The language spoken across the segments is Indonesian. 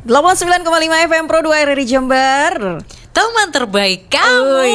89,5 FM Pro 2 RRI Jember. Teman terbaik kamu.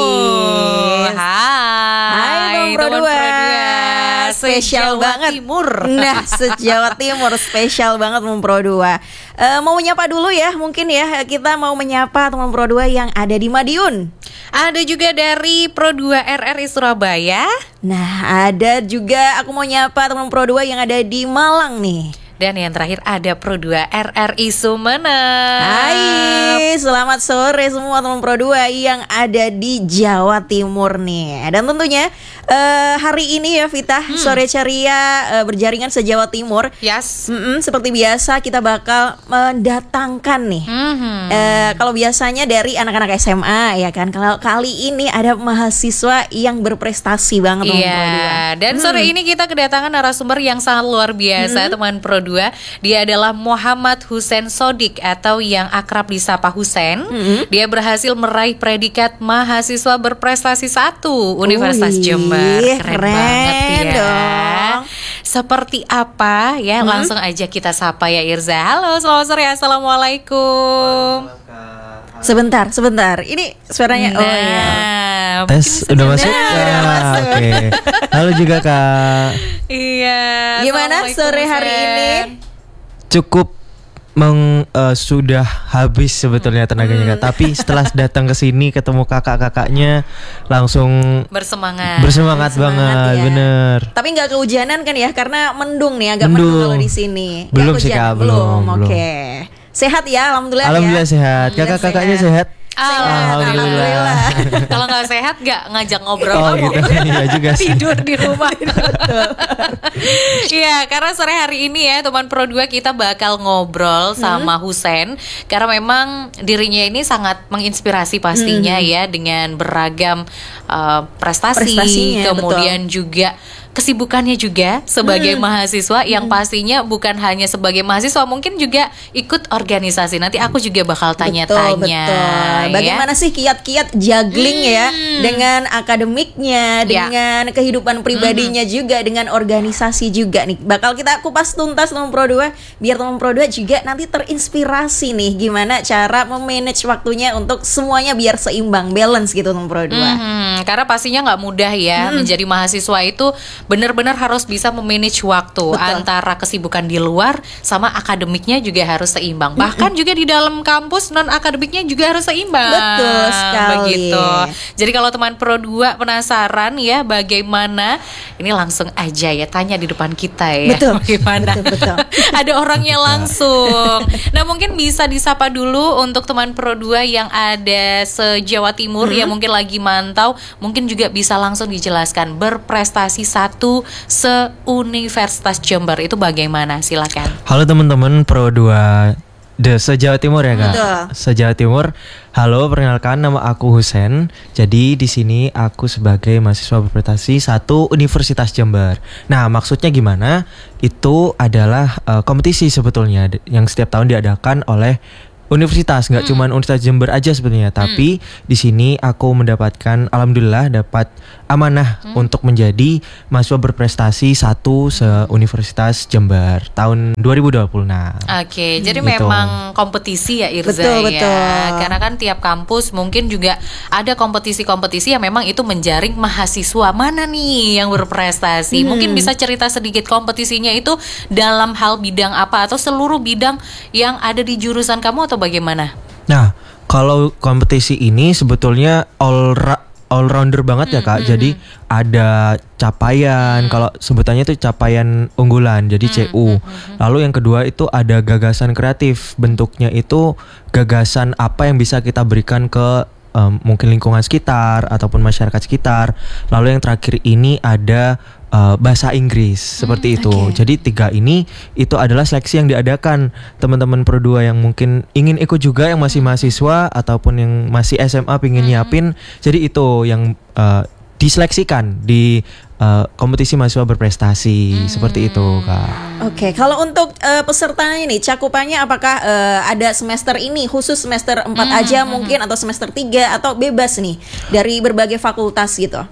Hai Pro 2. Spesial banget Timur. Nah, se-Jawa Timur spesial banget Pro 2. Mau menyapa dulu ya, mungkin ya. Kita mau menyapa teman Pro 2 yang ada di Madiun. Ada juga dari Pro 2 RRI Surabaya. Nah, ada juga aku mau nyapa teman Pro 2 yang ada di Malang nih. Dan yang terakhir ada Pro 2 RRI Sumeneb. Hai, selamat sore semua teman Pro 2 yang ada di Jawa Timur nih. Dan tentunya hari ini ya Vita, sore ceria berjaringan se-Jawa Timur. Yes. Seperti biasa kita bakal mendatangkan nih. Kalau biasanya dari anak-anak SMA ya kan. Kalau kali ini ada mahasiswa yang berprestasi banget teman Pro 2. Dan sore ini kita kedatangan narasumber yang sangat luar biasa teman Pro 2. Dia adalah Muhammad Hussein Sodik atau yang akrab disapa Hussein. Dia berhasil meraih predikat mahasiswa berprestasi 1 Universitas Jember. Keren banget ya dong. Seperti apa ya, langsung aja kita sapa ya Irza. Halo, selamat sore, assalamualaikum. Sebentar. Ini suaranya. Nah, oh iya. Tes udah masuk. Oke. Halo juga Kak. Iya. Gimana sore hari ini? Cukup sudah habis sebetulnya tenaganya Kak. Tapi setelah datang ke sini ketemu kakak-kakaknya langsung bersemangat banget, ya. Bener. Tapi nggak kehujanan kan ya? Karena mendung nih, agak mendung kalau di sini. Belum sih Kak, belum. Oke. Sehat ya, alhamdulillah. Alhamdulillah ya. sehat. Kakak-kakaknya sehat. Alhamdulillah. Kalau nggak sehat nggak ngajak ngobrol Oh gitu. Iya juga sih. Tidur di rumah. Iya, karena sore hari ini ya teman Pro 2 kita bakal ngobrol sama Hussein. Karena memang dirinya ini sangat menginspirasi pastinya ya, dengan beragam prestasinya, kemudian juga kesibukannya juga sebagai mahasiswa yang pastinya bukan hanya sebagai mahasiswa, mungkin juga ikut organisasi. Nanti aku juga bakal tanya-tanya. Betul. Bagaimana sih kiat-kiat juggling ya dengan akademiknya, dengan kehidupan pribadinya juga, dengan organisasi juga nih. Bakal kita kupas tuntas teman Pro 2 biar teman Pro 2 juga nanti terinspirasi nih gimana cara memanage waktunya untuk semuanya biar seimbang, balance gitu teman Pro 2. Karena pastinya nggak mudah ya menjadi mahasiswa itu. Benar-benar harus bisa memanage waktu. Betul. Antara kesibukan di luar sama akademiknya juga harus seimbang. Bahkan juga di dalam kampus non akademiknya juga harus seimbang. Betul sekali. Begitu. Jadi kalau teman Pro 2 penasaran ya bagaimana, ini langsung aja ya tanya di depan kita ya. Betul. Bagaimana? Betul. Ada orangnya langsung. Nah, mungkin bisa disapa dulu untuk teman Pro 2 yang ada se-Jawa Timur yang mungkin lagi mantau, mungkin juga bisa langsung dijelaskan berprestasi 1 se-Universitas Jember itu bagaimana? Silakan. Halo teman-teman Pro 2 se-Jawa Timur ya Kak. Betul. Se-Jawa Timur. Halo, perkenalkan nama aku Hussein. Jadi di sini aku sebagai mahasiswa berprestasi 1 Universitas Jember. Nah, maksudnya gimana? Itu adalah kompetisi sebetulnya yang setiap tahun diadakan oleh universitas, nggak cuma Universitas Jember aja sebetulnya, tapi di sini aku mendapatkan, alhamdulillah dapat amanah untuk menjadi mahasiswa berprestasi 1 se-Universitas Jember tahun 2026. Oke, jadi gitu. memang kompetisi ya Irza. Betul. Karena kan tiap kampus mungkin juga ada kompetisi-kompetisi yang memang itu menjaring mahasiswa mana nih yang berprestasi. Mungkin bisa cerita sedikit kompetisinya itu dalam hal bidang apa atau seluruh bidang yang ada di jurusan kamu atau bagaimana? Nah, kalau kompetisi ini sebetulnya all-rounder banget ya Kak. Jadi ada capaian, kalau sebutannya itu capaian unggulan, jadi CU. Lalu yang kedua itu ada gagasan kreatif. Bentuknya itu gagasan apa yang bisa kita berikan ke mungkin lingkungan sekitar ataupun masyarakat sekitar. Lalu yang terakhir ini ada bahasa Inggris seperti itu. Jadi 3 ini itu adalah seleksi yang diadakan teman-teman Pro 2 yang mungkin ingin ikut juga, yang masih mahasiswa ataupun yang masih SMA pengen nyiapin. Jadi itu yang diseleksikan di kompetisi mahasiswa berprestasi seperti itu Kak. Oke, kalau untuk pesertanya nih cakupannya apakah ada semester ini khusus semester 4 aja mungkin atau semester 3 atau bebas nih dari berbagai fakultas gitu?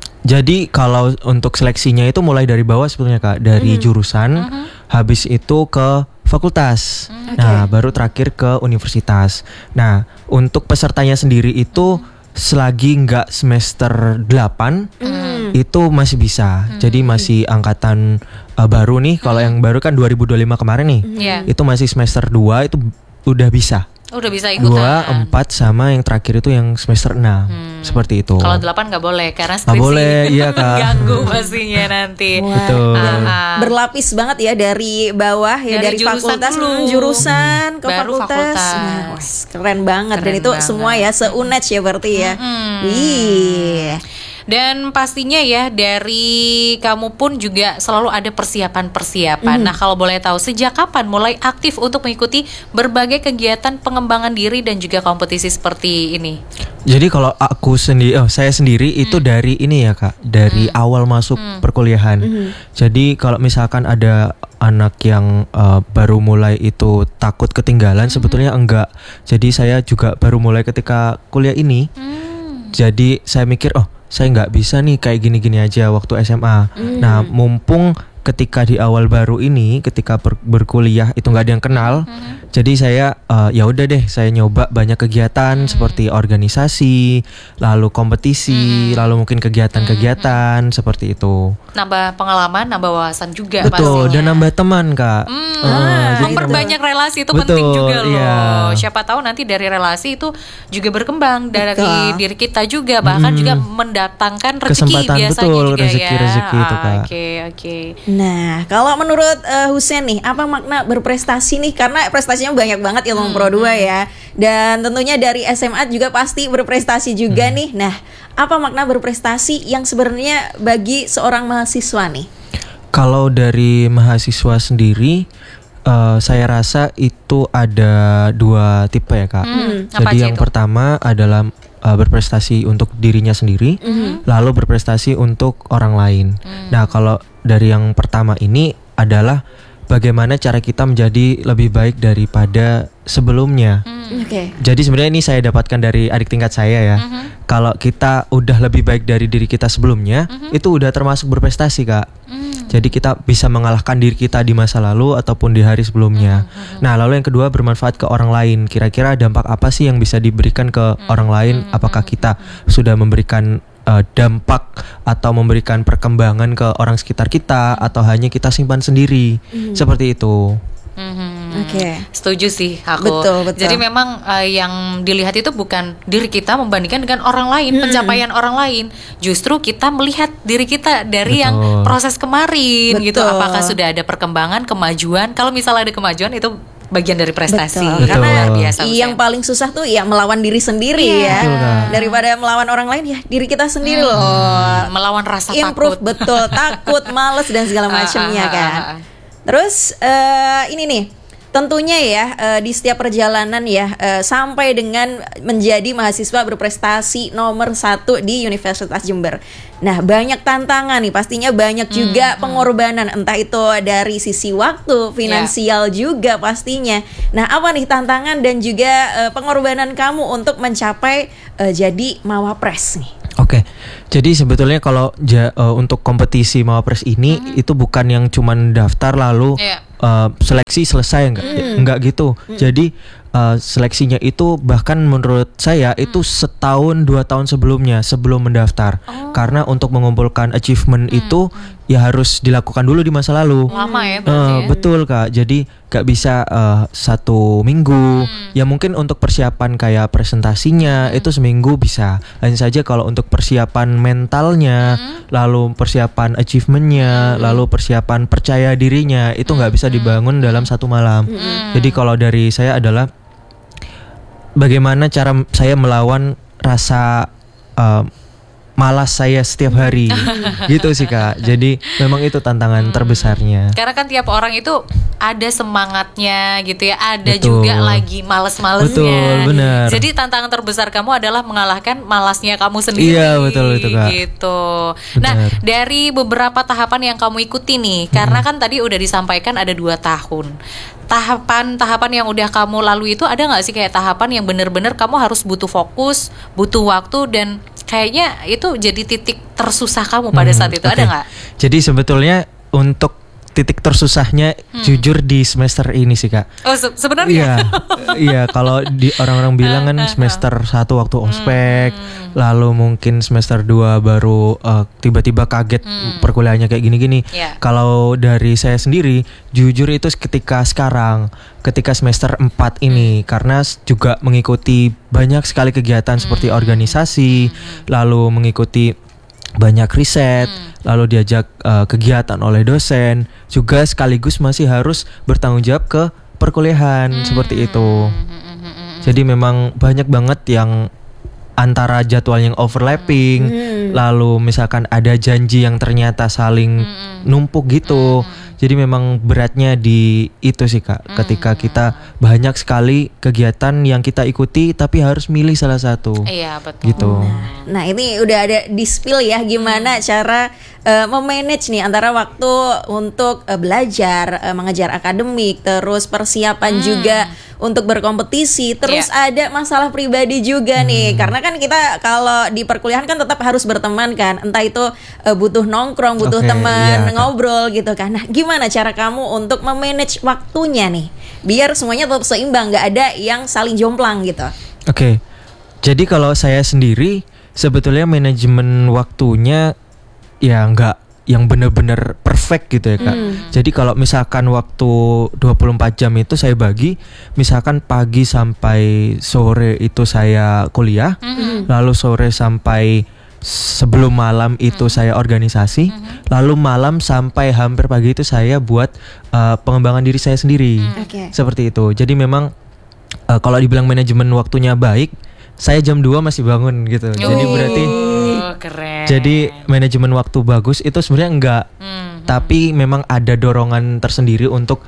Jadi kalau untuk seleksinya itu mulai dari bawah sebetulnya Kak, dari jurusan, habis itu ke fakultas. Nah, baru terakhir ke universitas. Nah, untuk pesertanya sendiri itu selagi nggak semester 8 itu masih bisa. Jadi masih angkatan baru nih. Kalau yang baru kan 2025 kemarin nih. Itu masih semester 2 itu udah bisa. Udah bisa ikutan. 2, 4 sama yang terakhir itu yang semester 6. Seperti itu. Kalau 8 nggak boleh karena skripsi. Nggak boleh, iya Kak. Ganggu pastinya nanti. Betul. Berlapis banget ya dari bawah ya, dari jurusan fakultas dulu. Jurusan ke Baru fakultas. Nah, wah, keren banget. Dan Keren itu banget. semua ya se-UNED ya berarti ya. Wih. Dan pastinya ya dari kamu pun juga selalu ada persiapan-persiapan. Nah, kalau boleh tahu sejak kapan mulai aktif untuk mengikuti berbagai kegiatan pengembangan diri dan juga kompetisi seperti ini? Jadi kalau saya sendiri itu dari ini ya Kak, dari awal masuk perkuliahan. Jadi kalau misalkan ada anak yang baru mulai itu takut ketinggalan, sebetulnya enggak. Jadi saya juga baru mulai ketika kuliah ini. Jadi saya mikir, saya nggak bisa nih kayak gini-gini aja waktu SMA. Nah, mumpung ketika di awal baru ini, ketika berkuliah itu nggak ada yang kenal, jadi saya ya udah deh, saya nyoba banyak kegiatan seperti organisasi, lalu kompetisi, lalu mungkin kegiatan-kegiatan seperti itu. Nambah pengalaman, nambah wawasan juga Betul, pastinya. dan nambah teman Kak. Jadi Memperbanyak relasi itu Betul, penting juga loh. iya. Siapa tahu nanti dari relasi itu juga berkembang dari diri kita juga, bahkan juga mendatangkan rezeki Kesempatan, biasanya betul, juga rezeki itu, Kak. Oke. Nah, kalau menurut Husein nih, apa makna berprestasi nih? Karena prestasinya banyak banget ilmu Pro 2 ya. Dan tentunya dari SMA juga pasti berprestasi juga nih. Nah, apa makna berprestasi yang sebenarnya bagi seorang mahasiswa nih? Kalau dari mahasiswa sendiri, saya rasa itu ada 2 tipe ya Kak. Apa Jadi aja yang itu? pertama adalah berprestasi untuk dirinya sendiri, lalu berprestasi untuk orang lain. Nah, kalau dari yang pertama ini adalah bagaimana cara kita menjadi lebih baik daripada sebelumnya. Oke. Jadi sebenarnya ini saya dapatkan dari adik tingkat saya ya. Kalau kita udah lebih baik dari diri kita sebelumnya, itu udah termasuk berprestasi Kak. Jadi kita bisa mengalahkan diri kita di masa lalu ataupun di hari sebelumnya. Nah, lalu yang kedua bermanfaat ke orang lain. Kira-kira dampak apa sih yang bisa diberikan ke orang lain? Apakah kita sudah memberikan dampak atau memberikan perkembangan ke orang sekitar kita, atau hanya kita simpan sendiri? Seperti itu. Oke. Setuju sih aku. Betul. Jadi memang yang dilihat itu bukan diri kita membandingkan dengan orang lain, pencapaian orang lain. Justru kita melihat diri kita dari yang proses kemarin gitu. Betul. Apakah sudah ada perkembangan, kemajuan? Kalau misalnya ada kemajuan itu bagian dari prestasi. Betul. Karena luar biasa. Yang paling susah tuh ya melawan diri sendiri ya. Betul, Kak. Daripada melawan orang lain ya diri kita sendiri loh. melawan rasa Improve, takut. betul, takut, males dan segala macamnya kan. Terus ini nih, tentunya ya di setiap perjalanan ya sampai dengan menjadi mahasiswa berprestasi nomor 1 di Universitas Jember. Nah, banyak tantangan nih, pastinya banyak juga pengorbanan, entah itu dari sisi waktu, finansial juga pastinya. Nah, apa nih tantangan dan juga pengorbanan kamu untuk mencapai jadi Mawapres nih? Oke, jadi sebetulnya kalau untuk kompetisi Mawapres ini itu bukan yang cuman daftar lalu seleksi selesai, enggak gitu. Jadi seleksinya itu bahkan menurut saya itu setahun 2 tahun sebelumnya, sebelum mendaftar. Karena untuk mengumpulkan achievement itu ya harus dilakukan dulu di masa lalu. Lama ya berarti ya. Betul Kak, jadi gak bisa 1 minggu. Ya mungkin untuk persiapan kayak presentasinya itu seminggu bisa. Hanya saja kalau untuk persiapan mentalnya, lalu persiapan achievementnya, lalu persiapan percaya dirinya, itu gak bisa dibangun dalam 1 malam. Jadi kalau dari saya adalah bagaimana cara saya melawan rasa malas saya setiap hari. Gitu sih Kak. Jadi memang itu tantangan terbesarnya. Karena kan tiap orang itu ada semangatnya gitu ya, ada Betul. juga lagi males-malesnya. Betul, benar. Jadi tantangan terbesar kamu adalah mengalahkan malasnya kamu sendiri. Iya, betul itu, Kak. Gitu. Nah, dari beberapa tahapan yang kamu ikuti nih, karena kan tadi udah disampaikan ada 2 tahun. Tahapan-tahapan yang udah kamu lalui itu ada nggak sih kayak tahapan yang bener-bener kamu harus butuh fokus, butuh waktu, dan kayaknya itu jadi titik tersusah kamu pada saat itu, ada nggak? Jadi sebetulnya untuk titik tersusahnya jujur di semester ini sih Kak. Oh sebenarnya? Iya kalau di orang-orang bilang kan semester 1 waktu ospek, lalu mungkin semester 2 baru tiba-tiba kaget perkuliahannya kayak gini-gini. Kalau dari saya sendiri jujur itu ketika semester 4 ini karena juga mengikuti banyak sekali kegiatan seperti organisasi, lalu mengikuti banyak riset, lalu diajak kegiatan oleh dosen, juga sekaligus masih harus bertanggung jawab ke perkuliahan seperti itu. Jadi memang banyak banget yang antara jadwal yang overlapping, lalu misalkan ada janji yang ternyata saling numpuk gitu. Jadi memang beratnya di itu sih Kak, ketika kita banyak sekali kegiatan yang kita ikuti tapi harus milih salah satu. Iya betul. Gitu. Nah ini udah ada di spill ya gimana cara memanage nih antara waktu untuk belajar, mengejar akademik, terus persiapan juga untuk berkompetisi, terus ada masalah pribadi juga nih, karena kan kita kalau di perkuliahan kan tetap harus berteman kan, entah itu butuh nongkrong, butuh teman, ngobrol gitu kan. Nah gimana cara kamu untuk memanage waktunya nih biar semuanya tetap seimbang, nggak ada yang saling jomplang gitu? Oke. Jadi kalau saya sendiri sebetulnya manajemen waktunya ya nggak yang benar-benar perfect gitu ya Kak. Jadi kalau misalkan waktu 24 jam itu saya bagi, misalkan pagi sampai sore itu saya kuliah, lalu sore sampai sebelum malam itu saya organisasi, lalu malam sampai hampir pagi itu saya buat pengembangan diri saya sendiri. Seperti itu. Jadi memang kalau dibilang manajemen waktunya baik, saya jam 2 masih bangun gitu. Jadi berarti keren. Jadi manajemen waktu bagus itu sebenarnya enggak. Tapi memang ada dorongan tersendiri untuk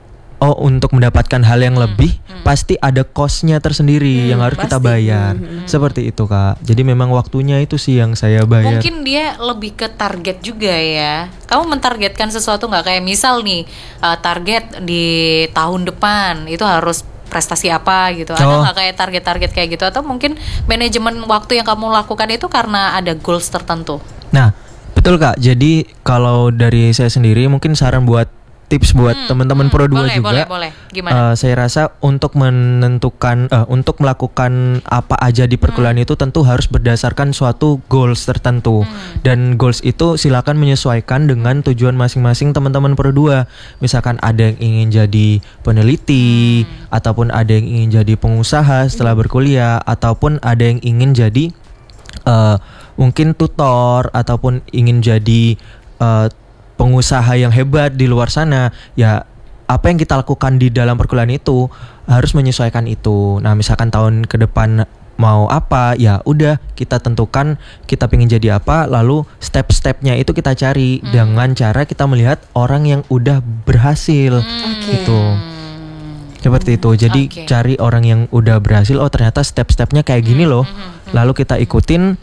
mendapatkan hal yang lebih, pasti ada cost-nya tersendiri yang harus kita bayar. Seperti itu Kak. Jadi memang waktunya itu sih yang saya bayar. Mungkin dia lebih ke target juga ya. Kamu mentargetkan sesuatu nggak, kayak misal nih target di tahun depan itu harus prestasi apa gitu. Ada nggak kayak target-target kayak gitu, atau mungkin manajemen waktu yang kamu lakukan itu karena ada goals tertentu? Nah, betul Kak. Jadi kalau dari saya sendiri mungkin saran buat tips buat teman-teman Pro 2 juga. Boleh. Gimana? Saya rasa untuk menentukan untuk melakukan apa aja di perkuliahan itu tentu harus berdasarkan suatu goals tertentu. Dan goals itu silakan menyesuaikan dengan tujuan masing-masing teman-teman Pro 2. Misalkan ada yang ingin jadi peneliti, ataupun ada yang ingin jadi pengusaha setelah berkuliah, ataupun ada yang ingin jadi mungkin tutor, ataupun ingin jadi pengusaha yang hebat di luar sana. Ya apa yang kita lakukan di dalam perkuliahan itu harus menyesuaikan itu. Nah misalkan tahun ke depan mau apa, ya udah kita tentukan kita pengen jadi apa, lalu step-stepnya itu kita cari dengan cara kita melihat orang yang udah berhasil gitu. Seperti itu. Jadi cari orang yang udah berhasil, oh ternyata step-stepnya kayak gini loh. Lalu kita ikutin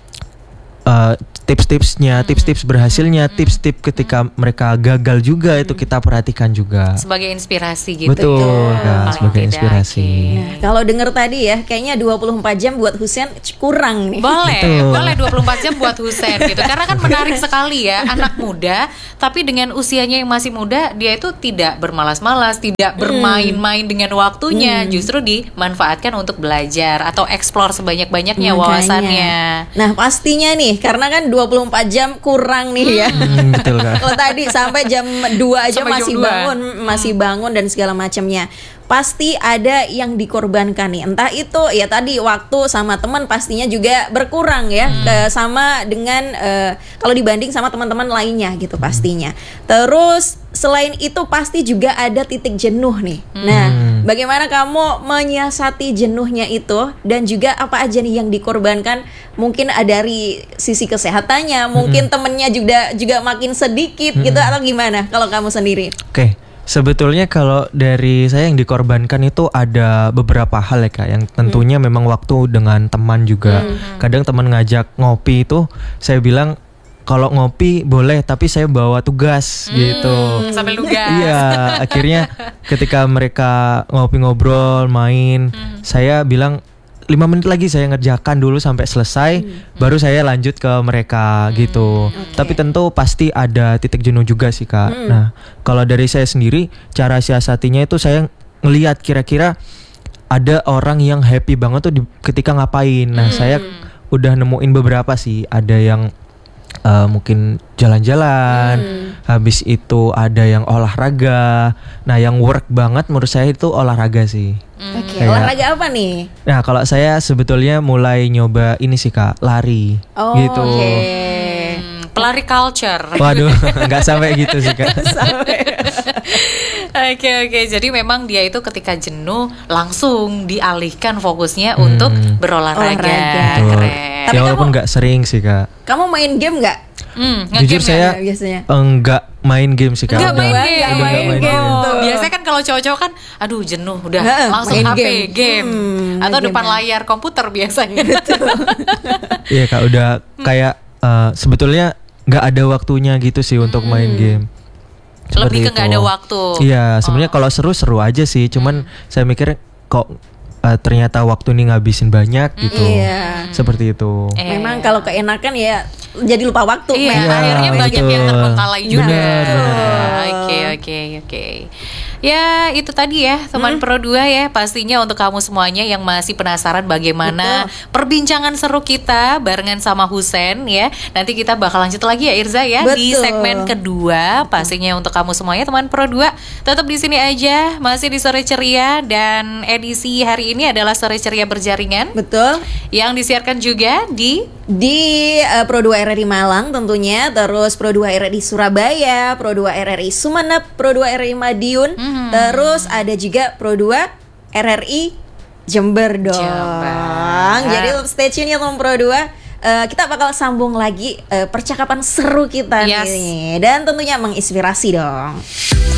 tips-tipsnya, tips-tips berhasilnya, tips-tips ketika mereka gagal juga itu kita perhatikan juga. Sebagai inspirasi gitu. Betul Kak, sebagai inspirasi. Nah, kalau denger tadi ya, kayaknya 24 jam buat Husein kurang nih. Boleh 24 jam buat Husein gitu. Karena kan menarik sekali ya, anak muda tapi dengan usianya yang masih muda, dia itu tidak bermalas-malas, tidak bermain-main dengan waktunya, justru dimanfaatkan untuk belajar atau explore sebanyak-banyaknya wawasannya. Nah, pastinya nih karena kan 24 jam kurang nih ya. Betul Kak. Kalau tadi sampai jam 2 aja Sampai masih jam 2. bangun, masih bangun dan segala macamnya. Pasti ada yang dikorbankan nih. Entah itu ya tadi waktu sama teman pastinya juga berkurang ya, sama dengan kalau dibanding sama teman-teman lainnya gitu pastinya. Terus selain itu pasti juga ada titik jenuh nih. Nah, bagaimana kamu menyiasati jenuhnya itu, dan juga apa aja nih yang dikorbankan? Mungkin dari sisi kesehatannya, mungkin temennya juga makin sedikit gitu, atau gimana kalau kamu sendiri? Oke. Sebetulnya kalau dari saya yang dikorbankan itu ada beberapa hal ya Kak, yang tentunya memang waktu dengan teman juga. Kadang teman ngajak ngopi itu saya bilang kalau ngopi boleh, tapi saya bawa tugas gitu. Sambil nugas. Iya, akhirnya ketika mereka ngopi-ngobrol, main, saya bilang 5 menit lagi saya ngerjakan dulu sampai selesai, baru saya lanjut ke mereka gitu. Tapi tentu pasti ada titik jenuh juga sih Kak. Nah kalau dari saya sendiri, cara siasatinya itu saya ngelihat kira-kira ada orang yang happy banget tuh ketika ngapain. Nah saya udah nemuin beberapa sih, ada yang mungkin jalan-jalan, habis itu ada yang olahraga. Nah yang work banget menurut saya itu olahraga sih. Oke, olahraga apa nih? Nah kalau saya sebetulnya mulai nyoba ini sih Kak, lari gitu. Oke. Pelari culture. Waduh, nggak sampai gitu sih Kak. Oke, jadi memang dia itu ketika jenuh langsung dialihkan fokusnya untuk berolahraga. Betul. Keren. Tapi Ya walaupun nggak sering sih Kak. Kamu main game nggak? Jujur saya biasanya? enggak main game sih Kak. Enggak main Udah game. nggak main game. Biasanya kan kalau cowok-cowok kan aduh jenuh udah langsung main HP game. atau Main depan game. layar komputer biasanya. Iya Kak, udah kayak sebetulnya nggak ada waktunya gitu sih untuk main game. Lebih Seperti ke nggak itu. ada waktu. Iya, sebenarnya kalau seru-seru aja sih. Cuman saya mikir kok ternyata waktu ini ngabisin banyak gitu. Iya. Seperti itu. Memang kalau keenakan ya jadi lupa waktu. Iya, Mel. akhirnya banyak betul. yang terbengkalai juga. Benar. Oke. Ya, itu tadi ya, teman Pro 2 ya. Pastinya untuk kamu semuanya yang masih penasaran bagaimana perbincangan seru kita barengan sama Husen ya. Nanti kita bakal lanjut lagi ya Irza ya di Betul. segmen kedua. Pastinya untuk kamu semuanya teman Pro 2 tetap di sini aja, masih di Sore Ceria, dan edisi hari ini adalah Sore Ceria Berjaringan Betul. yang disiarkan juga di Pro 2 RRI Malang tentunya, terus Pro 2 RRI Surabaya, Pro 2 RRI Sumeneb, Pro 2 RRI Madiun, terus ada juga Pro 2 RRI Jember dong. Jember. Jadi stay tune ya teman Pro 2. Kita bakal sambung lagi percakapan seru kita Yes. nih, dan tentunya menginspirasi dong.